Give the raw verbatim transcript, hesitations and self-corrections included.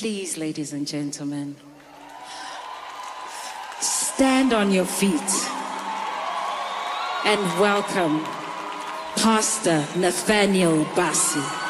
Please, ladies and gentlemen, stand on your feet and welcome Pastor Nathaniel Bassey.